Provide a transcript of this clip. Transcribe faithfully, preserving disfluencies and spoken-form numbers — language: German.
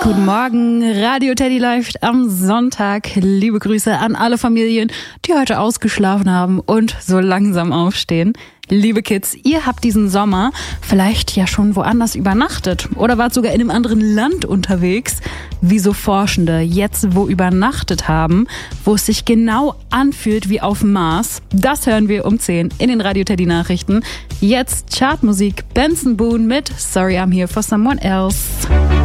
Guten Morgen, Radio Teddy läuft am Sonntag. Liebe Grüße an alle Familien, die heute ausgeschlafen haben und so langsam aufstehen. Liebe Kids, ihr habt diesen Sommer vielleicht ja schon woanders übernachtet oder wart sogar in einem anderen Land unterwegs. Wie so Forschende jetzt wo übernachtet haben, wo es sich genau anfühlt wie auf dem Mars. Das hören wir um zehn in den Radio Teddy Nachrichten. Jetzt Chartmusik, Benson Boone mit Sorry I'm Here for Someone Else.